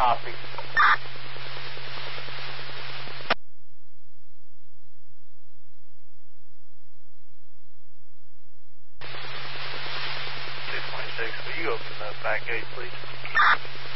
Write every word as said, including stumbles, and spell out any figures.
Copy. two twenty-six, will you open the back gate, please?